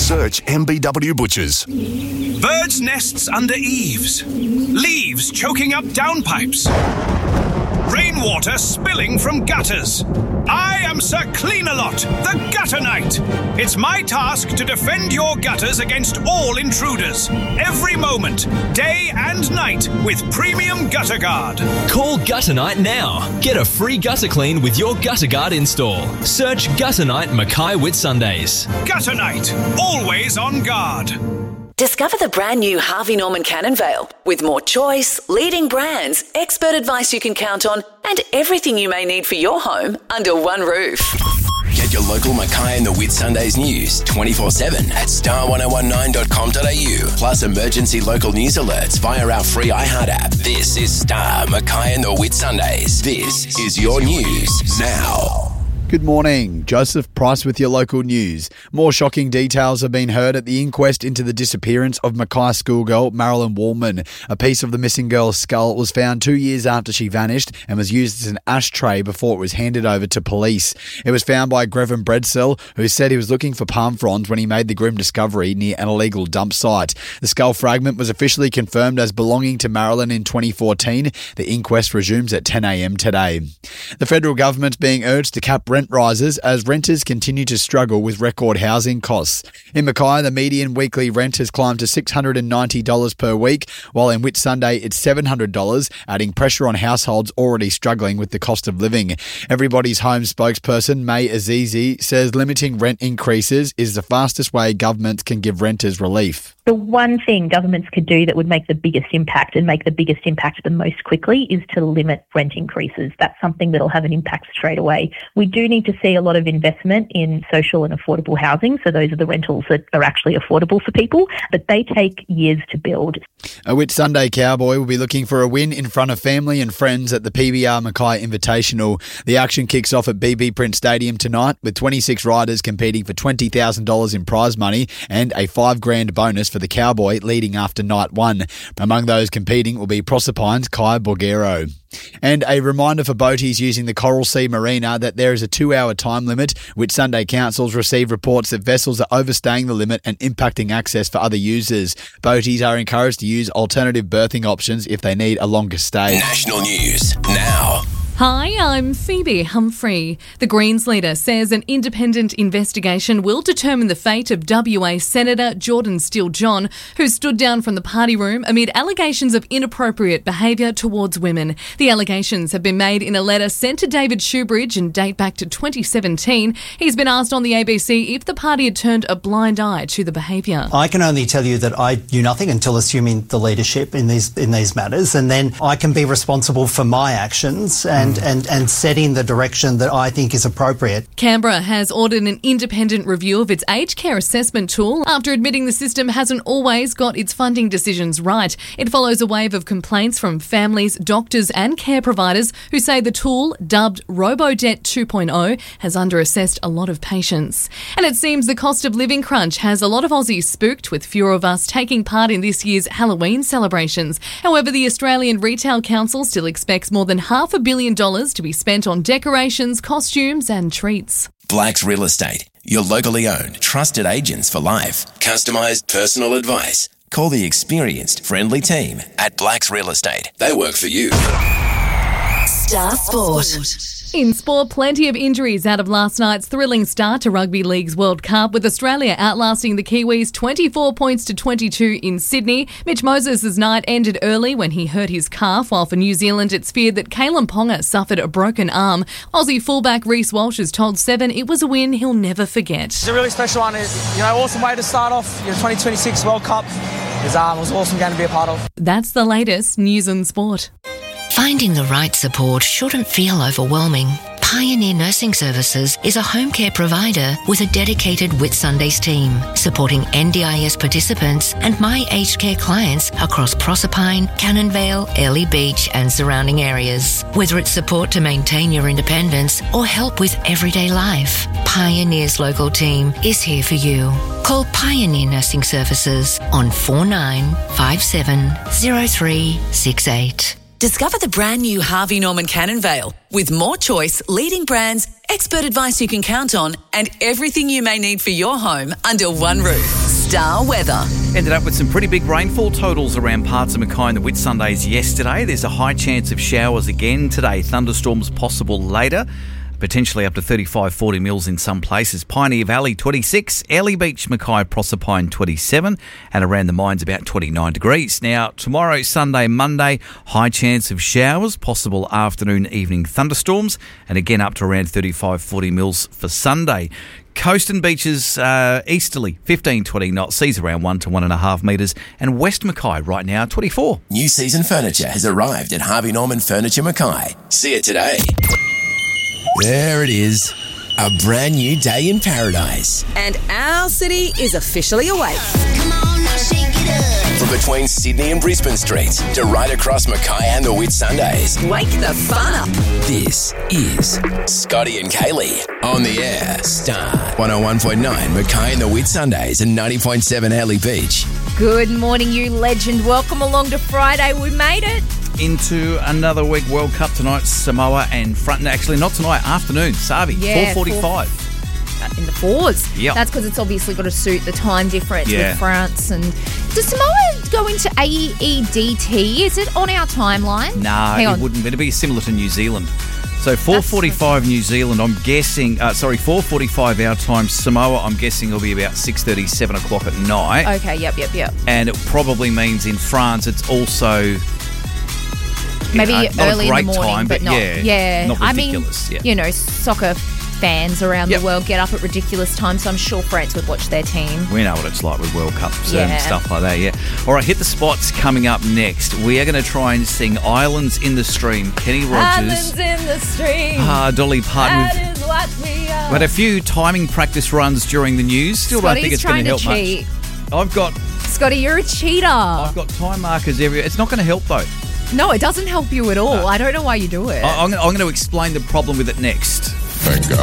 Search MBW Butchers. Birds' nests under eaves. Leaves choking up downpipes. Rainwater spilling from gutters. I am Sir Clean-a-Lot, the Gutter Knight. It's my task to defend your gutters against all intruders. Every moment, day and night, with Premium Gutter Guard. Call Gutter Knight now. Get a free gutter clean with your Gutter Guard install. Search Gutter Knight Mackay Whitsundays. Gutter Knight, always on guard. Discover the brand new Harvey Norman Cannon Vale with more choice, leading brands, expert advice you can count on, and everything you may need for your home under one roof. Get your local Mackay and the Whitsundays news 24/7 at star1019.com.au. Plus emergency local news alerts via our free iHeart app. This is Star Mackay and the Whitsundays. This is your news now. Good morning. Joseph Price with your local news. More shocking details have been heard at the inquest into the disappearance of Mackay schoolgirl Marilyn Wallman. A piece of the missing girl's skull was found 2 years after she vanished and was used as an ashtray before it was handed over to police. It was found by Grevin Bredsell, who said he was looking for palm fronds when he made the grim discovery near an illegal dump site. The skull fragment was officially confirmed as belonging to Marilyn in 2014. The inquest resumes at 10 a.m. today. The federal government's being urged to cap rent rises as renters continue to struggle with record housing costs. In Mackay, the median weekly rent has climbed to $690 per week, while in Whitsunday it's $700, adding pressure on households already struggling with the cost of living. Everybody's Home spokesperson May Azizi says limiting rent increases is the fastest way governments can give renters relief. The one thing governments could do that would make the biggest impact and make the biggest impact the most quickly is to limit rent increases. That's something that'll have an impact straight away. We do need to see a lot of investment in social and affordable housing. So those are the rentals that are actually affordable for people, but they take years to build. A Whitsunday cowboy will be looking for a win in front of family and friends at the PBR Mackay Invitational. The action kicks off at BB Print Stadium tonight with 26 riders competing for $20,000 in prize money and a $5,000 bonus for the cowboy leading after night one. Among those competing will be Proserpine's Kai Borghero. And a reminder for boaties using the Coral Sea Marina that there is a 2-hour time limit. Whitsunday councils receive reports that vessels are overstaying the limit and impacting access for other users. Boaties are encouraged to use alternative berthing options if they need a longer stay. National news now. Hi, I'm Phoebe Humphrey. The Greens leader says an independent investigation will determine the fate of WA Senator Jordan Steele-John, who stood down from the party room amid allegations of inappropriate behaviour towards women. The allegations have been made in a letter sent to David Shoebridge and date back to 2017. He's been asked on the ABC if the party had turned a blind eye to the behaviour. I can only tell you that I knew nothing until assuming the leadership in these matters, and then I can be responsible for my actions and setting the direction that I think is appropriate. Canberra has ordered an independent review of its aged care assessment tool after admitting the system hasn't always got its funding decisions right. It follows a wave of complaints from families, doctors and care providers who say the tool, dubbed RoboDebt 2.0, has underassessed a lot of patients. And it seems the cost of living crunch has a lot of Aussies spooked, with fewer of us taking part in this year's Halloween celebrations. However, the Australian Retail Council still expects more than $500 million to be spent on decorations, costumes and treats. Blacks Real Estate, your locally owned, trusted agents for life. Customised personal advice. Call the experienced, friendly team at Blacks Real Estate. They work for you. Star Sport. In sport, plenty of injuries out of last night's thrilling start to Rugby League's World Cup, with Australia outlasting the Kiwis 24 points to 22 in Sydney. Mitch Moses' night ended early when he hurt his calf, while for New Zealand it's feared that Kalen Ponga suffered a broken arm. Aussie fullback Reece Walsh has told Seven it was a win he'll never forget. It's a really special one. Awesome way to start off your 2026 World Cup. It was an awesome game to be a part of. That's the latest news and sport. Finding the right support shouldn't feel overwhelming. Pioneer Nursing Services is a home care provider with a dedicated Whitsundays team, supporting NDIS participants and My Aged Care clients across Proserpine, Cannon Vale, Airlie Beach and surrounding areas. Whether it's support to maintain your independence or help with everyday life, Pioneer's local team is here for you. Call Pioneer Nursing Services on 49570368. Discover the brand new Harvey Norman Cannon Vale with more choice, leading brands, expert advice you can count on, and everything you may need for your home under one roof. Star Weather. Ended up with some pretty big rainfall totals around parts of Mackay and the Whitsundays yesterday. There's a high chance of showers again today. Thunderstorms possible later. Potentially up to 35-40 mils in some places. Pioneer Valley 26, Airlie Beach, Mackay, Proserpine 27, and around the mines about 29 degrees. Now, tomorrow, Sunday, Monday, high chance of showers, possible afternoon, evening thunderstorms, and again up to around 35-40 mils for Sunday. Coast and beaches easterly, 15-20 knots, seas around 1 to 1.5 metres, and West Mackay right now, 24. New season furniture has arrived at Harvey Norman Furniture Mackay. See it today. There it is. A brand new day in paradise. And our city is officially awake. Come on, now shake it up. From between Sydney and Brisbane streets to right across Mackay and the Whitsundays. Wake the fun up. This is Scotty and Kaylee on the air. Star 101.9 Mackay and the Whitsundays and 90.7 Airlie Beach. Good morning, you legend. Welcome along to Friday. We made it. Into another week. World Cup tonight, Samoa and front. Actually, not tonight, afternoon, Savi, 4:45. In the fours. Yep. That's because it's obviously got to suit the time difference Yeah. with France. And does Samoa go into AEDT? Is it on our timeline? Nah, Hang it on. wouldn't. It'd be similar to New Zealand. So 4:45 New Zealand, I'm guessing, 4:45 our time. Samoa, I'm guessing will be about 6:30, 7 o'clock at night. Okay, yep. And it probably means in France it's also... Maybe not early a great in the morning, time, but not. yeah, not ridiculous. I mean, you know, soccer fans around the world get up at ridiculous times, so I'm sure France would watch their team. We know what it's like with World Cups and Yeah. stuff like that, yeah. All right, Hit the Spots coming up next. We are going to try and sing Islands in the Stream. Kenny Rogers. Islands in the stream. Dolly Parton. That is what we are. We had a few timing practice runs during the news. Still don't think it's going to help cheat. much. Scotty, you're a cheater. I've got time markers everywhere. It's not going to help though. No, it doesn't help you at all. I don't know why you do it. I'm going to explain the problem with it next. Bingo.